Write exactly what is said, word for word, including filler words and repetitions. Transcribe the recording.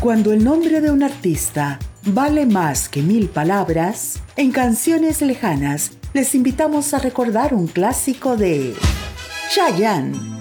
Cuando el nombre de un artista vale más que mil palabras, en Canciones Lejanas les invitamos a recordar un clásico de Chayanne,